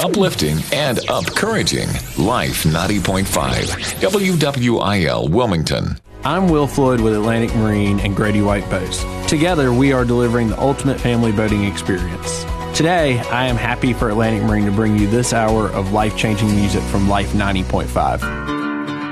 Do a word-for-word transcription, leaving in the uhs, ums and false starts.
uplifting and encouraging Life ninety point five, W W I L Wilmington. I'm Will Floyd with Atlantic Marine and Grady White Boats. Together, we are delivering the ultimate family boating experience. Today, I am happy for Atlantic Marine to bring you this hour of life-changing music from Life ninety point five.